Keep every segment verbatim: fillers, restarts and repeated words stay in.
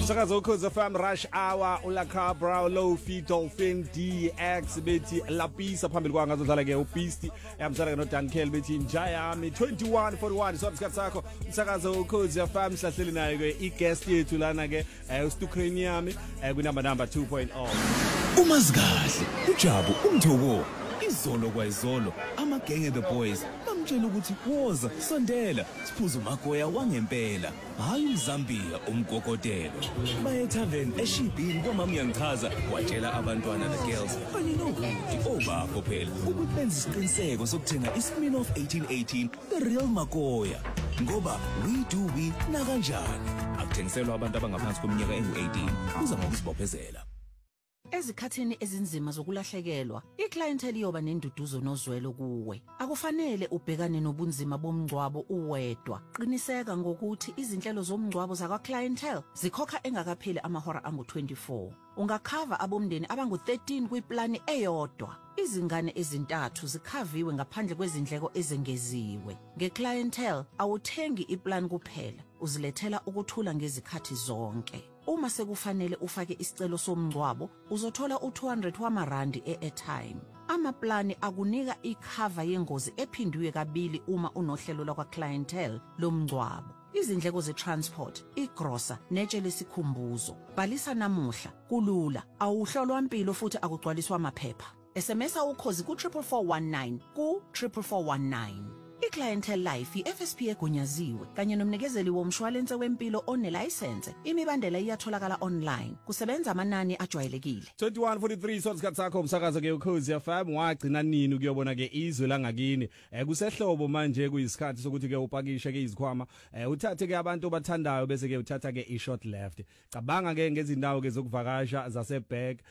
Umsakazo ukhozi F M Rush Hour ula Cabra Lofi Dolphin D X bethi Lapisa phambili kwa ngazodlala ke uBeastie yamsala no Dan Kell bethi Njayami twenty-one forty-one so isikhathi sakho umsakazo ukhozi F M sihlahleli nayo ke i-guest yethu lana ke uStukreniami ku number number two point oh. Umazikahle uJabu umthoko izolo kwayizolo amagenge the boys bamtshela ukuthi woza sondela siphuza umagoya wangempela hayi uZambia umgogotelo baye tavern eShibhini kwamama yangichaza watshela abantwana the girls kanye nohudi obapho phela ukuthi benze isiqiniseko sokuthenga iSmirnoff eighteen eighteen the real magoya ngoba we do we na kanjani akuthengiselwa abantu abangaphansi kweminyaka engu-eighteen uza ngokusibophezela. Ezikhathini ezinzima zokulahlekelwa, iclientele yoba nenduduzo nozwelo kuwe. Akufanele ubhekane nobunzima bomngcwabo uwedwa. Qiniseka ngokuthi izinhlelo zomngcwabo zakwa clientele zikhokha engakapheli amahora angu twenty-four. Ungakhava abomndeni abangu thirteen kwiplani eyodwa. Izingane ezintathu zikhaviwe ngaphandle kwezindleko ezengeziwe. Ngeclientele awuthengi iplan kuphela, uzilethela ukuthula ngezikhathi zonke. Uma sekufanele ufake isicelo somngcwabo, uzothola u two hundred wamarandi e-airtime. Amaplani akunika ikhava yengozi ephindwe kabili uma unohlelo lakwa clientele lomngcwabo. Izindleko ze-transport, igrosa, netshe lesikhumbuzo. Bhalisa namuhla, kulula, awuhlolwa impilo futhi akugcwaliswa amaphepha. S M S ukhozi ku triple four one nine ku triple four one nine. iClientele Life i-F S P egunyaziwe kanye nomnikezeli womshwalense wempilo onelicense. Imibandela iyatholakala online. Kusebenza amanani ajwayelekile. twenty-one forty-three so isikhathi sakho umsakazo ke ukhozi F M wagcina nini ukuyobona ke izwe langakini. Eh kusehlobo manje kuyisikhathi sokuthi ke upakishe ke izikhwama. Eh uthathe ke abantu obathandayo bese ke uthatha ke i-short left. Cabanga ke ngezindawo ke zokuvakasha zaseBag,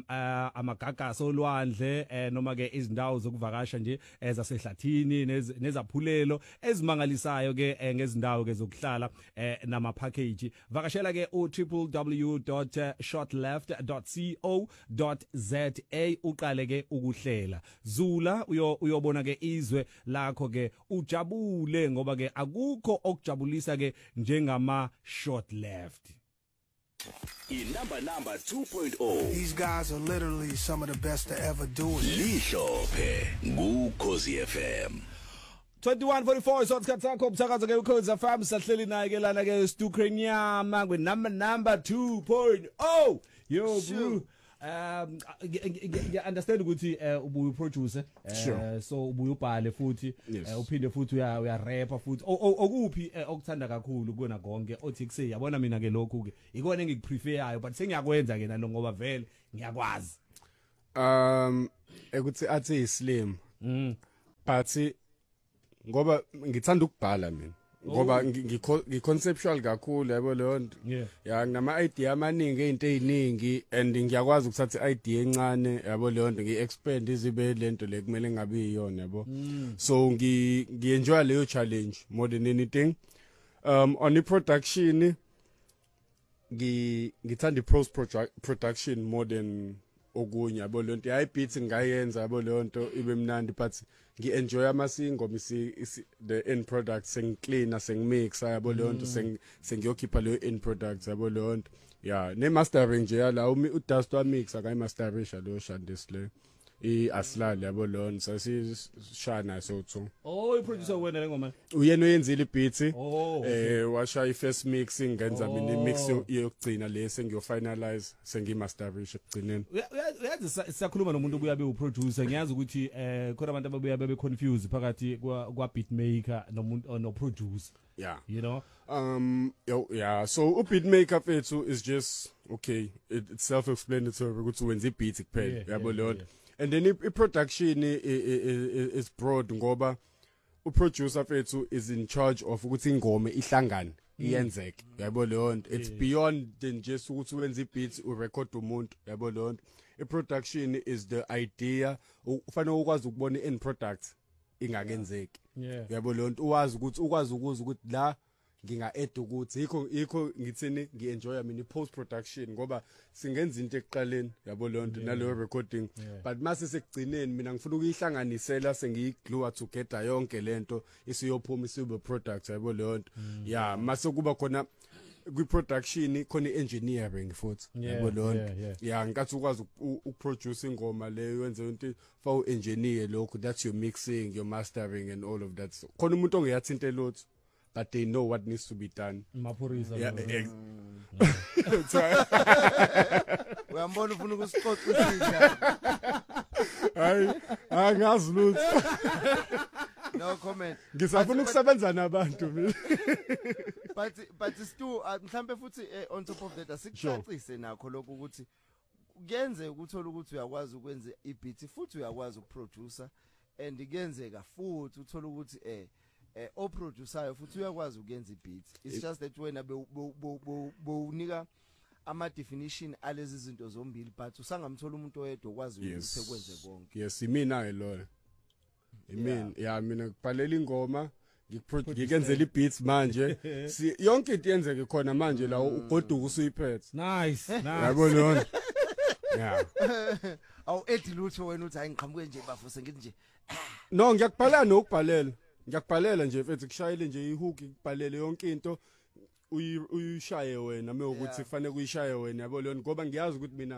amagagasi olwandle eh noma ke izindawo zokuvakasha nje ezasehlathini neza phulelo ezimangalisayo ke ngezindawo ke zokuhlala nama package. Vakashela ke u w w w dot shortleft dot co dot za uqale ke ukuhlela. Zula uyo uyobona ke izwe lakho ke ujabule ngoba ke akukho okujabulisa ke njengama short left. Inumber number two point oh. These guys are literally some of the best to ever do it. Lihlope ngukhozi F M. twenty-one forty-four so isikhathi sakho umsakazo ke ukhozi F M sahleli naye ke lana ke Stukreniami ku number number two point oh. Yo bro. Um I understand ukuthi ubuye producer so ubuye ubhale futhi uphinde futhi uya uya rapper futhi okuphi okuthanda kakhulu kuona konke othi kuse yabona mina ke lokhu ke ikona engikupreferayo but sengiyakwenza ke nalo ngoba vele ngiyakwazi um ekuthi athi islim mm but ngoba ngithanda ukubhala mina ngoba ngiconceptual kakhulu yabo leyo nto ya nginama idea amaningi ezinto eziningi and ngiyakwazi ukuthatha idea encane yabo leyo nto ngiexpand izibe lento le kumele ngabe iyona yabo so ngi ngienjoy leyo challenge more than anything. Um on the production ngi ngithanda i-post production more than okunye yabo leyo nto hayi beats ngayenza yabo leyo nto ibe mnandi but ngi-enjoy amasingo misi the end product sengicleana sengimixa yabo leyo nto sengiyokhipha leyo end product yabo leyo nto yeah ne-mastering nje yala udust wamixa kayimasterisha leyo shandis le i-aslali yabo leyo nto sasishana sotho. Oh i-producer wena le ngoma uyena oyenzile i-beats oh eh washa i-first mixing ngenza mina i-mix yokugcina le sengiyofinalize sengimasterisha ekugcineni. Uyazi siyakhuluma nomuntu kuyabe uproducer ngiyazi ukuthi eh khona abantu ababuya bebe confused phakathi kwa beatmaker nomuntu no producer. Yeah, you know um yo, yeah so u beatmaker fethu is just okay it, it's self-explanatory ukuthi wenza i-beat kuphela yabo leyo. And then i-production is broad ngoba u-producer fethu is in charge of ukuthi ingoma ihlangane iyenzeke yabo leyo nto. It's beyond than just ukuthi wenza i-beat urecord umuntu yabo leyo nto. I-production is the idea ufanele ukwazi ukubona i-end product ingakenzeki yabo leyo nto uwazi ukuthi ukwazi ukuza ukuthi la nginga-add ukuthi yikho yikho ngithini ngi-enjoy mina i-post production ngoba singenza into ekuqaleni yabo leyo nto naleyo recording but mase sekugcineni mina ngifuna ukuyihlanganisela sengiyiglue together yonke lento isiyophuma isibe product yabo leyo nto yeah mase kuba khona kwi production khona engineering futhi Yeah, yabo lo yeah, yeah. yeah nkathi ukwazi ukuproduce ingoma leyo wenze into for engineer lokho that's your mixing your mastering and all of that so khona umuntu ongeyathinta lotho but they know what needs to be done Mapurisa. yeah ex- Uyambona ufuna ukusixoxisisa. hayi angazi lutho No comment. ngisafuna ukusebenza nabantu mina But but still mhlambe futhi eh, on top of that asikucacise nakho lokho ukuthi kuyenze ukuthola ukuthi uyakwazi ukwenza ibeat futhi uyakwazi ukuproducer and kuyenzeka futhi uthola ukuthi eh eh o producer futhi uyakwazi ukuyenza ibeat. It's just that wena bowunika ama definition alezi zinto zombili but usangamthola umuntu oyedwa okwazi ukuthi ekwenze konke. yes imina ke lo imina yeah mina kubhalela ingoma ngikenzela ibeats manje si yonke into yenzeke khona manje la ugoduka usuyiphethe Nice, nice. yabo lo yeah Awu ethi lutho wena uthi hayi ngiqhamuke nje bafuse ngithi nje no ngiyakubhalela nokubhalela ngiyakubhalela nje mfethu kushayile nje ihook ikubhalele yonke into uyishaye wena mewukuthi kufanele kuyishaye wena yabo lo ngoba ngiyazi ukuthi mina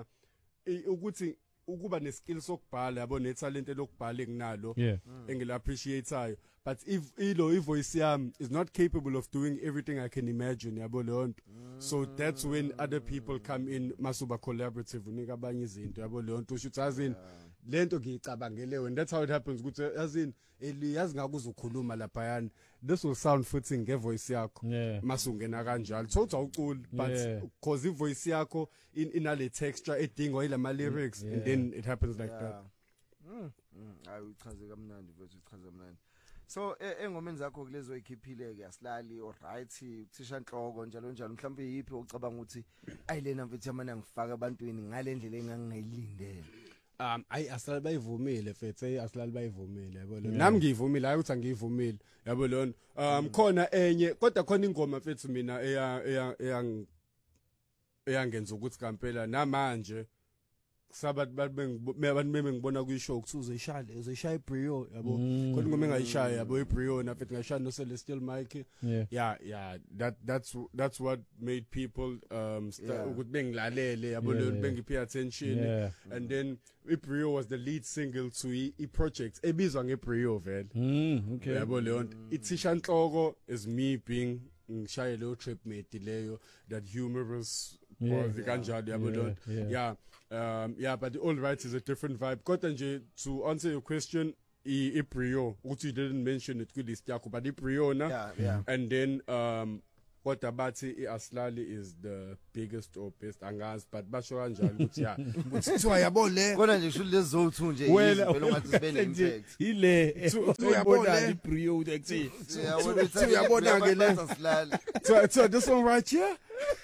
ukuthi ukuba neskill sokubhala yabo netalent lokubhala enginalo engila appreciateayo but if ilo ivoice yami is not capable of doing everything I can imagine yabo lonto so that's when other people come in masuba collaborative unika abanye izinto yabo lonto usho ukuthi azini lento ngiyicabangele wena that's how it happens ukuthi azini eliyazi ngakuzokhuluma lapha yani this will sound fitting ngevoice yakho masungena kanjalo so uzawucula but because ivoice yakho inale texture edingwa ilama lyrics and then it happens like that mm hayi uchaze kamnandi mfethu uchaze kamnandi so engomeni zakho kulezo ikhiphile ke asilali alright uthisha inhloko njalo njalo mhlawumbe yipi ocabanga ukuthi ayilena mfethu yamana ngifaka abantwini ngalendlela engangayilindele um ayi asilali bayivumile mfethu ayi asilali bayivumile yabo lo nami ngiyivumile hayi uthi angiyivumile yabo lo um khona enye kodwa khona ingoma mfethu mina eya eya eyangenza ukuthi kampela namanje sabathi abantu bebe ngibona kuyishow ukuthi uzoyishaya uzoyishaya ibrio yabo kodwa ngome ngayishaya yabo ibrio na mfethu ngashaya no Celestial Mike yeah yeah that that's that's what made people um ukuthi bengilalele yabo lo bengipay attention and then ibrio was the lead single to i project ebizwa ngebrio vele okay yabo le ithisha inhloko is me being ngishaya lo trip mate leyo that humorous was kanjalo yabo lo yeah um yeah but the all right is a different vibe kodwa nje to answer your question i ibrio ukuthi you didn't mention it ku list yakho but ibrio na yeah, yeah. and then um kodwa bathi iAslali is the biggest or best angazi but basho kanjalo ukuthi yeah kuthiwa yabo le kodwa nje shulu lezothu nje vele ungathi sibe ne impact ile uyabona ibrio uthi uyabona ke le Aslali so so this one right here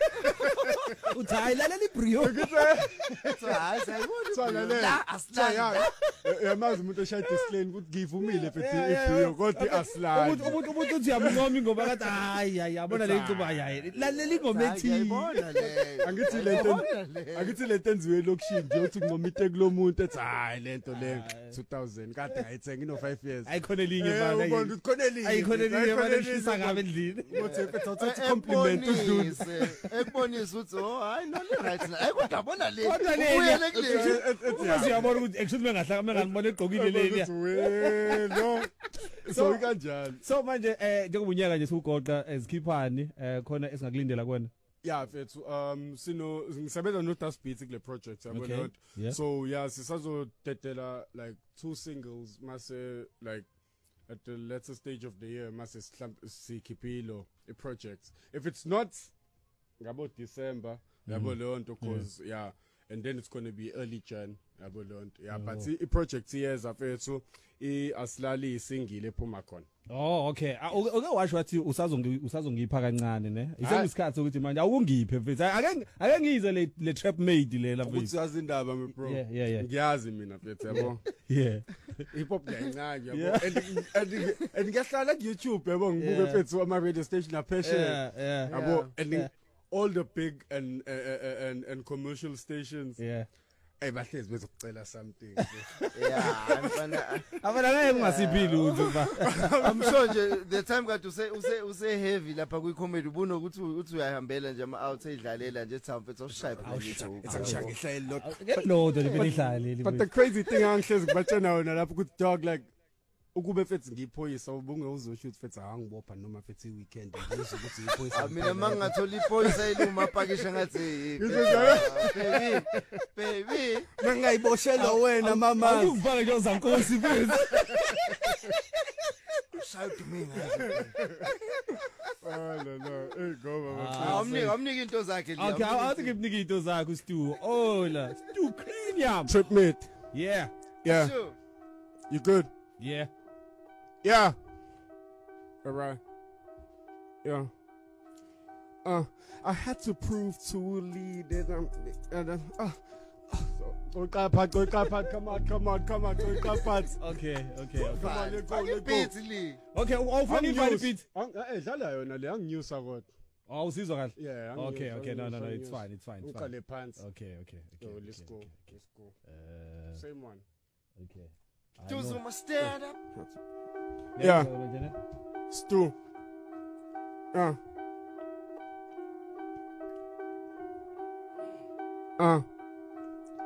uthi ayilalela ibrio so hayi sayibona so la Aslali yamazi umuntu oshaya display ukuthi ngivumile futhi ibrio kodwa Aslali umuntu umuntu uthi yamngoma ingoma kathi hayi hayi yabona le nto bayayi lalela ingoma ethi ngiyibona le angithi lento angithi lento enziwe lokushini nje uthi ngoma ite kulomuntu ethi hayi lento le two thousand kade ngayithenga ino five years ayikhona elinye bana ubona khona elinye ayikhona elinye bana shisa ngabe endlini uthi uthatha compliment udlule ekubonisa uthi oh hayi no le right na ayikudabona le kodwa le uyele kule uthi yabona ukuthi actually mengahlaka menganibona egqokile le no so kanjalo so manje eh njengoba unyaka nje sikugoqa ezikhiphani eh khona esingakulindela kwena yeah mfethu um sino ngisebenza no Dust Beats kule project yabo Okay. not Yeah. so yeah sisazodedela like two singles mase like at the latter stage of the year mase sikhiphilo a project if it's not ngabo December yabo lonto cause yeah and then it's going to be early Jan yabo lonto yeah but i project iyeza mfethu i Aslali isingile ephuma khona. Oh okay ake washo wathi usazongi usazongipha kancane ne isengisikhathi ukuthi manje awungiphe mfethu ake ake ngize le le trap made lela mfethu ukuthi yazi indaba me bro Yeah, yeah, yeah. ngiyazi mina mfethu yabo yeah hip hop ngiyancane yabo and and and ngiyahlala ku YouTube yabo ngibuke mfethu ama radio station apheshe yeah yeah yabo and all the big and uh, uh, and and commercial stations yeah Hey bahlezi bezokucela something. Yeah, mfana. Abana ngeke ungasiphi lutho ba. I'm sure nje the time kade use use use heavy lapha kwi comedy ubuno ukuthi uthi uyahambela nje ama out edlalela nje ethi mfethu awushaye Ngishaya ngihlale lot. Lodo libelidlaleli. But the crazy thing angihlezi kubatshena yona lapho ukuthi dog like ukube fethi ngiphoyisa ubunge uzosho ukuthi fethi angibopha noma fethi weekend ngizwe ukuthi ngiphoyisa. Mina mangathola iphoyisa iluma pakisha ngathi baby baby mangayiboshela wena mama. Akuvale nje uzankosi mfethu. Shout to me ngathi. Ah no no, hey go baba. Awumnika awumnika into zakhe liya. Okay, awuthi ngimnika into zakho Stu. Oh la, Stu Premium. Trip mate. Yeah. Yeah. Sure. You good? Yeah. Yeah. All right. Yeah. Uh, I had to prove to Lee that I'm. Uh, uh, uh, so, go part, go part. Come on, come on, come on, go part. Okay, okay, okay. Come on, let's go, Fucking let's go. beat Lee. Okay, awufani find beat. Eh, dlala yona le anginyusa kodwa. Oh, usizwa kahle. Yeah. Okay, okay, no, no, no, it's fine, it's fine, it's fine. Uqale phansi. Okay, okay, okay. So okay, let's go. okay, Let's go. Uh, Same one. okay. I Do know. some stand up. Yeah. Yeah. Stu. Uh. Uh.